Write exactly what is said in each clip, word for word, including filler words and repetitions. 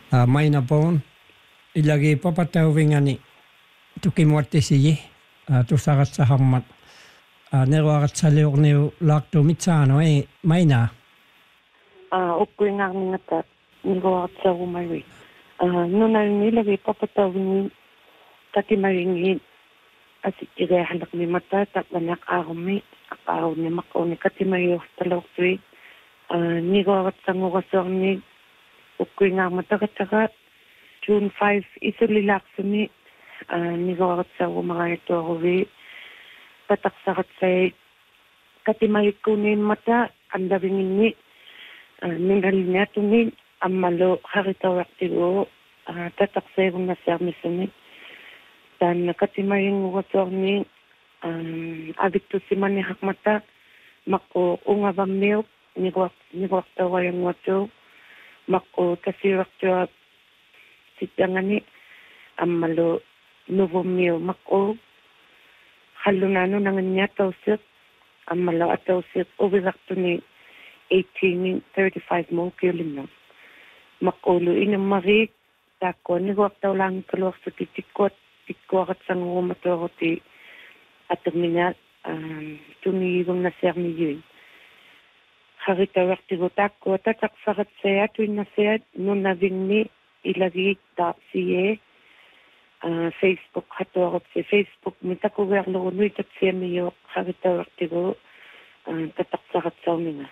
uh, maina pon ilagi papatauwingani tukimuattisiyi uh, tusarat sa hammat uh, neruarat sa liorniu lakto mitsano e maina uh, ukuinga ngata neruarat sa umari uh, nuna nilagi papatawingi katimaringi asikire hanak ni mata tak banyak arumi akaw ni makaw ni katimayo talawtui uh, neruarat sa nguwasorni ukuinga mata kataka June fifth isulilaksumi Uh, nigawarat sa mga ito awi pataksakat sa katimayit kunin mata ang labing ini uh, ningal niya tunin ang malo haritawak tigo uh, tataksa yung nasyamisumi dan katimaying wator ni um, abit to si manihak mata mako ungabang milk nigawak nigawak tawa yung wato mako kasirak tiwa sitangani ang malo Novo mil mako halunano nanganya tausip ang malaw at tausip uwirakto ni eighteen thirty-five mo kilimo makolo inang marik tako ni wak taw lang kalwak sa titikot tikot at sang umatoro ti at minat um, tumiyibang na siya ni yun haritawak ti tako tatak sakat saya tuwing na siya nung nabing ni ilagi ta siye Uh, Facebook hato si Facebook mita ko wer lo nui tat siya miyo harita tigo uh, tatak sakat sa uminga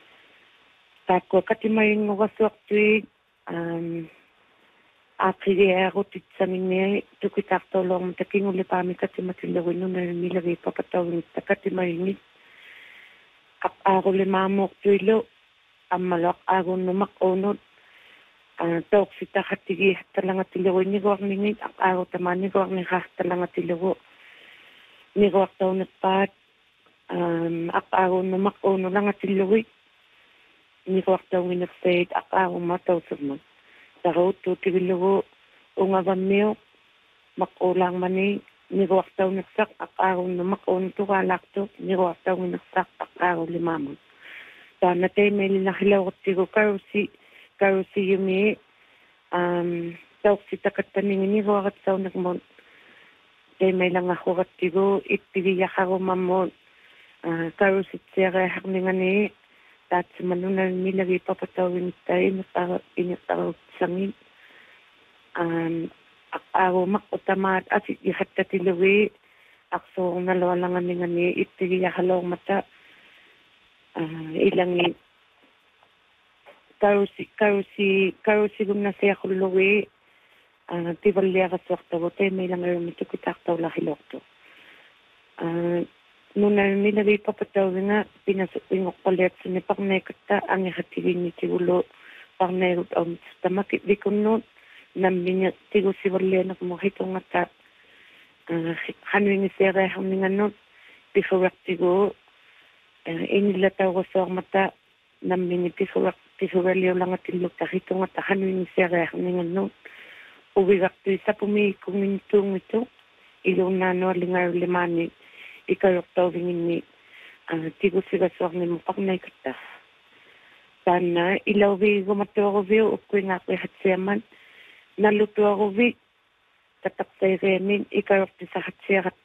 tako katimayin ngo waswak tui um, apriliero tit sa minne tukitak tolong taking uli pami katimatilawin no na nilagay papatawin takatimayin ak aro limamok tui lo amalak aro numak onod Uh, tok sita hatigi talanga tilawo ni gawak ni ak araw taman ni gawak ni ha talanga tilawo ni gawak taw nagpat um, ak araw na makono lang at tilawo ni gawak taw ni nagsaid ak araw mataw sumag taro to tilawo unga bamyo makulang mani ni gawak taw nagsak ak araw na makono to kalak to ni gawak taw ni nagsak ak araw limamon ta natay may linahilaw at tigo karusi Karo si Yumi, um, tawag si takataning ni Wakat sa nagmon. Kaya may lang ako kat tigo, ipiliya ka ko mamon. Uh, karo si Tsera hakningan ni, tat sa manunan nilagay papatawin tayo, inatawag sangin. Um, ako makutamat, at ihat ka tilawi, akso nalawalangan ni, ipiliya ka lang mata. Uh, ilang ni, Karusi karusi karusi gum na siya kuluwi uh, tibalya ka swakta bote may lang ayo mito kitaktaw la hilokto uh, nuna nilagay papatawin nga pinasupin ko palit sa ni paknekata ang ihatigin ni tigulo paknerot ang tamakit di kunot nambinya tigo si balya na kumukito nga ta uh, hanuin ni siya kaya hamingan not pifurak tigo uh, inilataw ko sa mata nambinya pifurak Tisugalio lang at ilog takito nga tahan yung siyara ng ano. Uwigak to isa pumikong nitong ito. Ilong na no lingar limani. Ikarok tawingin ni uh, tigo siga suwak ni mupak na ikata. Sana ilaw vi gumato ako vi ukoy nga ko'y hatsiyaman. Naluto ako vi. Tatak sa remin. Ikarok to sa hatsiyakat